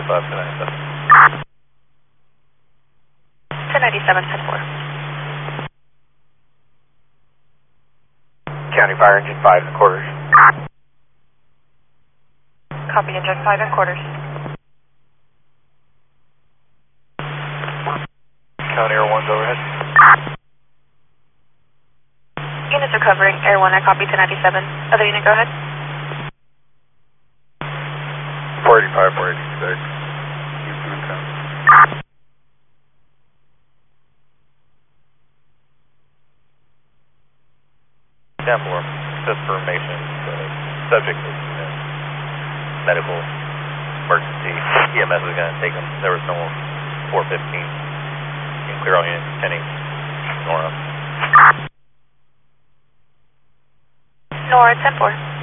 245 to 97. 1097, 10-4. County Fire Engine 5 and quarters. Copy, engine 5 and quarters. County Air 1's overhead. Units are covering. Air 1, I copy 1097. Other unit, go ahead. 485, 486. Houston, County. Down for just for information, the subject is medical emergency. EMS is going to take them. There was no 415. You can clear all units, 10-8, Nora. Nora, 10-4.